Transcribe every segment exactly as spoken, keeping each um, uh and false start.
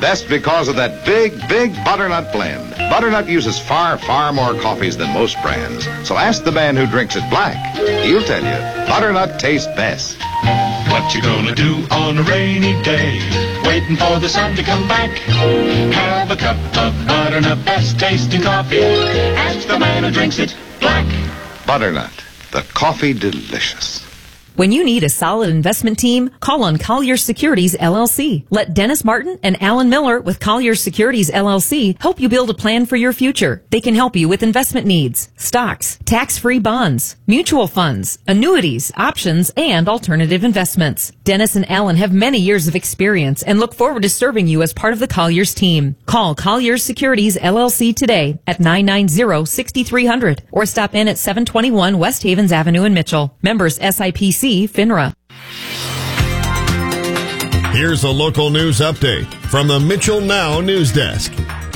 Best because of that big, big butternut blend. Butternut uses far, far more coffees than most brands. So ask the man who drinks it black. He'll tell you, butternut tastes best. What you gonna do on a rainy day? Waiting for the sun to come back? Have a cup of butternut, best tasting coffee. Ask the man who drinks it black. Butternut, the coffee delicious. When you need a solid investment team, call on Collier Securities, L L C. Let Dennis Martin and Alan Miller with Collier Securities, L L C help you build a plan for your future. They can help you with investment needs, stocks, tax-free bonds, mutual funds, annuities, options, and alternative investments. Dennis and Alan have many years of experience and look forward to serving you as part of the Colliers team. Call Collier Securities, L L C today at nine nine zero, six three zero zero or stop in at seven twenty-one West Havens Avenue in Mitchell. Members S I P C. FINRA. Here's a local news update from the Mitchell Now News Desk.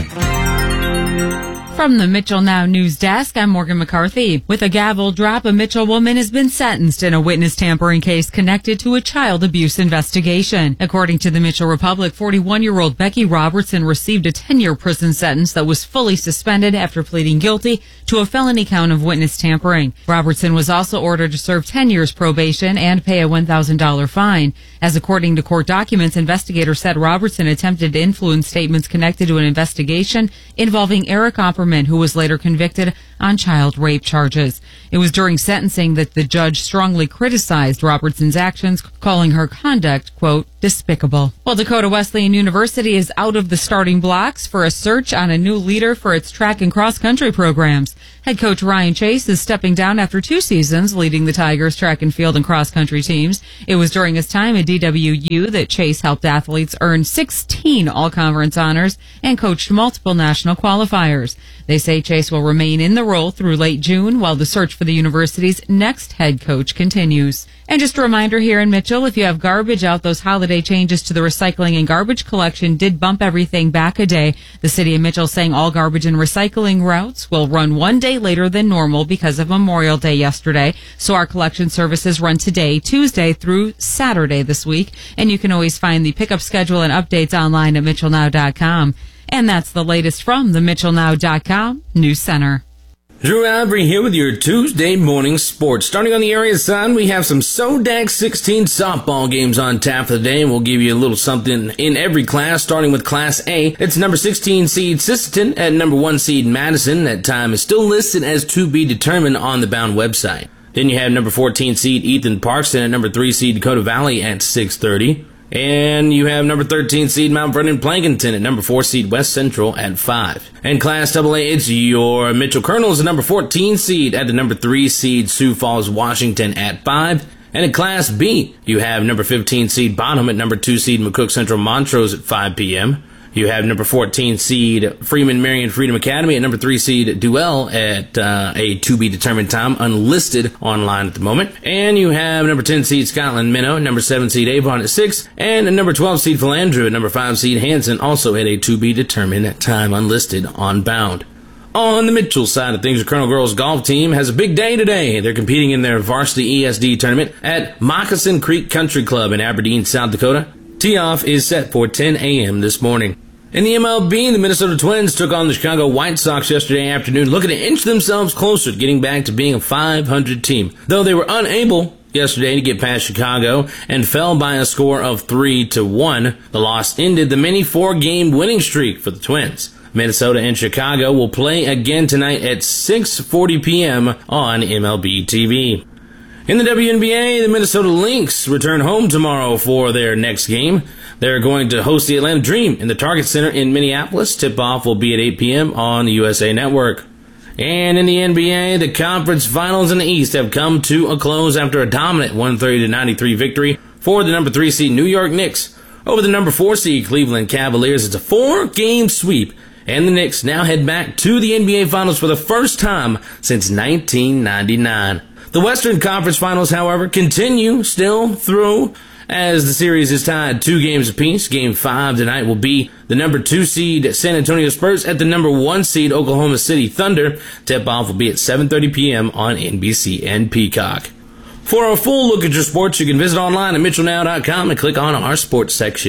From the Mitchell Now News Desk, I'm Morgan McCarthy. With a gavel drop, a Mitchell woman has been sentenced in a witness tampering case connected to a child abuse investigation. According to the Mitchell Republic, forty-one-year-old Becky Robertson received a ten-year prison sentence that was fully suspended after pleading guilty to a felony count of witness tampering. Robertson was also ordered to serve ten years probation and pay a one thousand dollars fine. As according to court documents, investigators said Robertson attempted to influence statements connected to an investigation involving Eric Opperman, who was later convicted on child rape charges. It was during sentencing that the judge strongly criticized Robertson's actions, calling her conduct, quote, despicable. Well, Dakota Wesleyan University is out of the starting blocks for a search on a new leader for its track and cross country programs. Head coach Ryan Chase is stepping down after two seasons leading the Tigers track and field and cross country teams. It was during his time at D W U that Chase helped athletes earn sixteen all-conference honors and coached multiple national qualifiers. They say Chase will remain in the role through late June while the search for the university's next head coach continues. And just a reminder here in Mitchell, if you have garbage out, those holiday changes to the recycling and garbage collection did bump everything back a day. The city of Mitchell saying all garbage and recycling routes will run one day later than normal because of Memorial Day yesterday. So our collection services run today, Tuesday through Saturday this week. And you can always find the pickup schedule and updates online at mitchell now dot com. And that's the latest from the mitchell now dot com News Center. Drew Albry here with your Tuesday morning sports. Starting on the area side, we have some SODAC sixteen softball games on tap for the day, and we'll give you a little something in every class, starting with Class A. It's number sixteen seed Sisseton at number one seed Madison. That time is still listed as to be determined on the Bound website. Then you have number fourteen seed Ethan Parkston at number three seed Dakota Valley at six thirty. And you have number thirteen seed Mount Vernon Plankinton at number four seed West Central at five. And Class double A, it's your Mitchell Colonels at number fourteen seed at the number three seed Sioux Falls, Washington at five. And in Class B, you have number fifteen seed Bonham at number two seed McCook Central Montrose at five p.m. You have number fourteen seed Freeman Marion Freedom Academy at number three seed Duell at uh, a to-be-determined time, unlisted online at the moment. And you have number ten seed Scotland Minnow, number seven seed Avon at six, and number twelve seed Philandrew at number five seed Hanson, also at a to-be-determined time, unlisted on Bound. On the Mitchell side of things, the Colonel Girls golf team has a big day today. They're competing in their varsity E S D tournament at Moccasin Creek Country Club in Aberdeen, South Dakota. Tee-off is set for ten a.m. this morning. In the M L B, the Minnesota Twins took on the Chicago White Sox yesterday afternoon, looking to inch themselves closer to getting back to being a five hundred team. Though they were unable yesterday to get past Chicago and fell by a score of three to one, the loss ended the mini four-game winning streak for the Twins. Minnesota and Chicago will play again tonight at six forty p.m. on M L B T V. In the W N B A, the Minnesota Lynx return home tomorrow for their next game. They're going to host the Atlanta Dream in the Target Center in Minneapolis. Tip-off will be at eight p.m. on the U S A Network. And in the N B A, the conference finals in the East have come to a close after a dominant one thirty to ninety-three victory for the number three seed New York Knicks over the number four seed Cleveland Cavaliers. It's a four-game sweep, and the Knicks now head back to the N B A Finals for the first time since nineteen ninety-nine. The Western Conference Finals, however, continue still through as the series is tied two games apiece. Game five tonight will be the number two seed San Antonio Spurs at the number one seed Oklahoma City Thunder. Tip-off will be at seven thirty p.m. on N B C and Peacock. For a full look at your sports, you can visit online at mitchell now dot com and click on our sports section.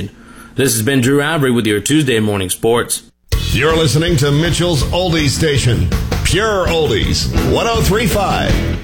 This has been Drew Avery with your Tuesday Morning Sports. You're listening to Mitchell's Oldies Station. Pure Oldies, one oh three point five.